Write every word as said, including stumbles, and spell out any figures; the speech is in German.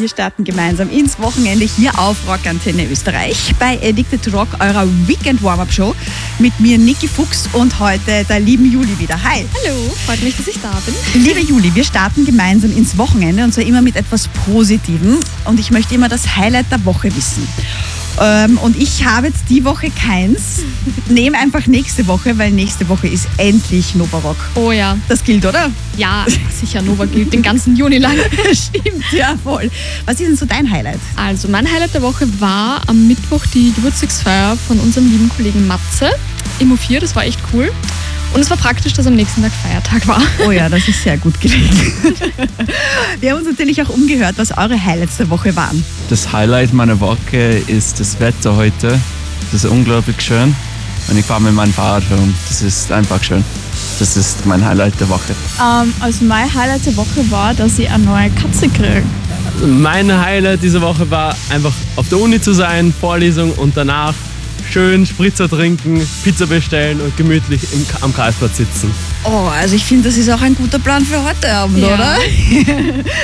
Wir starten gemeinsam ins Wochenende hier auf Rockantenne Österreich bei Addicted to Rock, eurer Weekend-Warm-Up-Show mit mir Niki Fuchs und heute der lieben Juli wieder. Hi! Hallo, freut mich, dass ich da bin. Liebe Juli, wir starten gemeinsam ins Wochenende und zwar immer mit etwas Positivem und ich möchte immer das Highlight der Woche wissen. Ähm, und ich habe jetzt die Woche keins. Nehme einfach nächste Woche, weil nächste Woche ist endlich Nova Rock. Oh ja. Das gilt, oder? Ja, sicher, Nova gilt den ganzen Juni lang. Stimmt, ja voll. Was ist denn so dein Highlight? Also mein Highlight der Woche war am Mittwoch die Geburtstagsfeier von unserem lieben Kollegen Matze im U vier. Das war echt cool. Und es war praktisch, dass am nächsten Tag Feiertag war. Oh ja, das ist sehr gut gelegen. Wir haben uns natürlich auch umgehört, was eure Highlights der Woche waren. Das Highlight meiner Woche ist das Wetter heute. Das ist unglaublich schön. Und ich fahre mit meinem Fahrrad herum. Das ist einfach schön. Das ist mein Highlight der Woche. Um, also mein Highlight der Woche war, dass ich eine neue Katze kriege. Mein Highlight dieser Woche war einfach auf der Uni zu sein, Vorlesung und danach schön Spritzer trinken, Pizza bestellen und gemütlich im, am Karlsplatz sitzen. Oh, also ich finde, das ist auch ein guter Plan für heute Abend, Ja. oder?